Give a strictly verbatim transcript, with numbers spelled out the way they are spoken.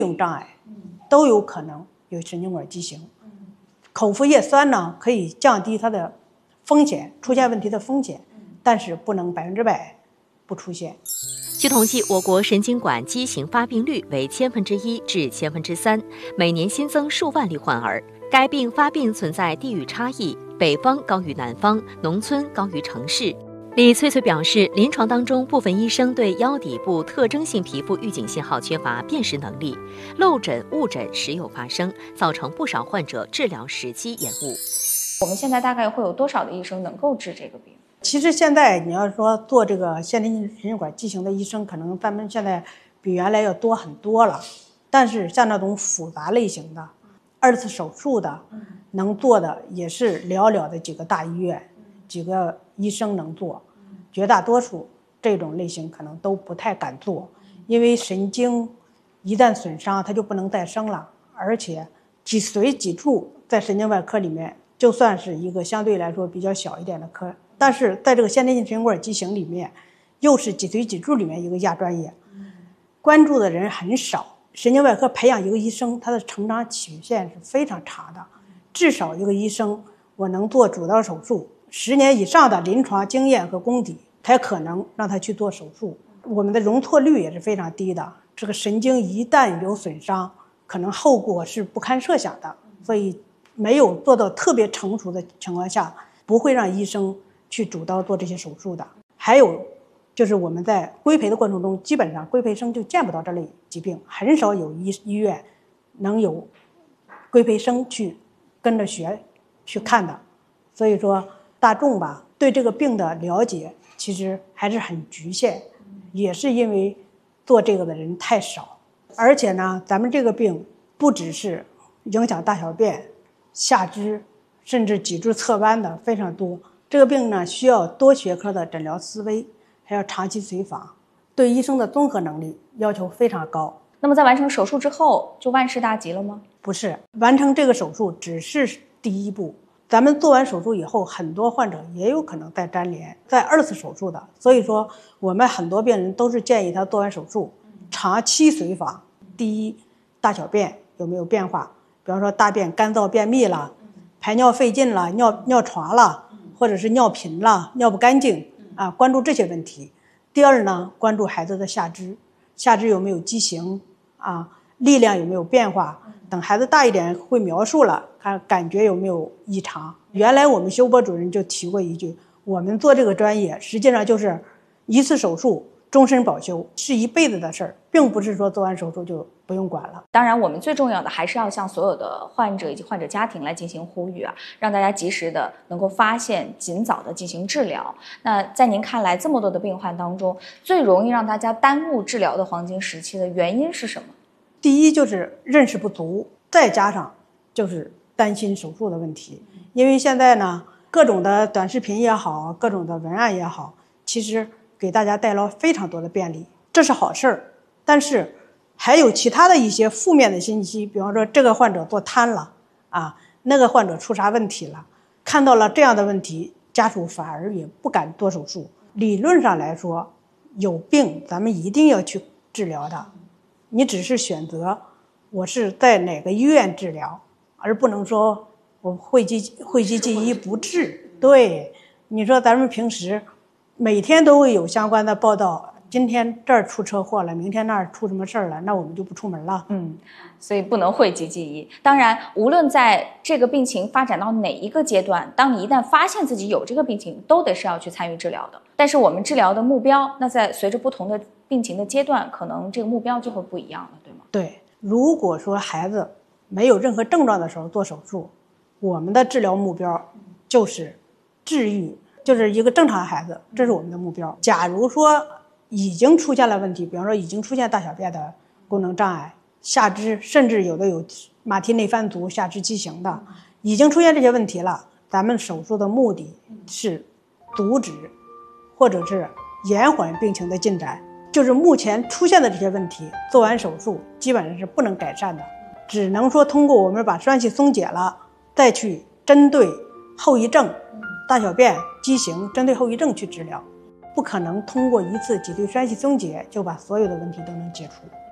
用障碍都有可能有神经管畸形。口服叶酸呢，可以降低它的风险，出现问题的风险，但是不能百分之百不出现。 据统计，我国神经管畸形发病率为千分之一至千分之三，每年新增数万例患儿。该病发病存在地域差异，北方高于南方，农村高于城市。李翠翠表示，临床当中部分医生对腰底部特征性皮肤预警信号缺乏辨识能力，漏诊误诊时有发生，造成不少患者治疗时机延误。 我们现在大概会有多少的医生能够治这个病？ 其实现在你要说做这个先天性神经管畸形的医生，可能咱们现在比原来要多很多了。但是像那种复杂类型的、二次手术的，能做的也是寥寥的几个大医院、几个医生能做，绝大多数这种类型可能都不太敢做，因为神经一旦损伤，它就不能再生了，而且脊髓脊柱在神经外科里面就算是一个相对来说比较小一点的科。但是在这个先天性神经管畸形里面，又是脊髓脊柱里面一个亚专业，关注的人很少。神经外科培养一个医生，他的成长曲线是非常长的，至少一个医生我能做主刀手术，十年以上的临床经验和功底，才可能让他去做手术。我们的容错率也是非常低的，这个神经一旦有损伤，可能后果是不堪设想的，所以没有做到特别成熟的情况下，不会让医生去主刀做这些手术的。还有就是我们在规培的过程中，基本上规培生就见不到这类疾病，很少有医医院能有规培生去跟着学去看的。所以说大众吧对这个病的了解其实还是很局限，也是因为做这个的人太少。而且呢，咱们这个病不只是影响大小便、下肢甚至脊柱侧弯的非常多，这个病呢需要多学科的诊疗思维，还要长期随访，对医生的综合能力要求非常高。 那么在完成手术之后就万事大吉了吗？ 不是，完成这个手术只是第一步，咱们做完手术以后，很多患者也有可能再粘连，在二次手术的。所以说我们很多病人都是建议他做完手术长期随访。第一，大小便有没有变化，比方说大便干燥便秘了，排尿费劲了，尿尿床了，或者是尿频了，尿不干净啊，关注这些问题。第二呢，关注孩子的下肢，下肢有没有畸形啊，力量有没有变化，等孩子大一点会描述了，看感觉有没有异常。原来我们修波主任就提过一句，我们做这个专业实际上就是一次手术终身保修，是一辈子的事儿，并不是说做完手术就不用管了。 当然我们最重要的还是要向所有的患者以及患者家庭来进行呼吁啊，让大家及时的能够发现，尽早的进行治疗。那在您看来，这么多的病患当中，最容易让大家耽误治疗的黄金时期的原因是什么？ 第一就是认识不足，再加上就是担心手术的问题。因为现在呢，各种的短视频也好，各种的文案也好，其实给大家带来非常多的便利，这是好事儿。但是还有其他的一些负面的信息，比方说这个患者做瘫了啊，那个患者出啥问题了，看到了这样的问题，家属反而也不敢做手术。理论上来说，有病咱们一定要去治疗的，你只是选择我是在哪个医院治疗，而不能说我讳疾讳疾忌医不治。对，你说咱们平时每天都会有相关的报道，今天这儿出车祸了，明天那儿出什么事儿了，那我们就不出门了。 嗯，所以不能讳疾忌医。当然，无论在这个病情发展到哪一个阶段，当你一旦发现自己有这个病情，都得是要去参与治疗的。但是我们治疗的目标，那在随着不同的病情的阶段，可能这个目标就会不一样了，对吗？ 对，如果说孩子没有任何症状的时候做手术，我们的治疗目标就是治愈，就是一个正常孩子，这是我们的目标。假如说已经出现了问题，比方说已经出现大小便的功能障碍，下肢甚至有的有马蹄内翻足、下肢畸形的，已经出现这些问题了，咱们手术的目的是阻止或者是延缓病情的进展。就是目前出现的这些问题，做完手术基本上是不能改善的，只能说通过我们把栓系松解了，再去针对后遗症、大小便畸形，针对后遗症去治疗，不可能通过一次脊椎栓系松解就把所有的问题都能解除。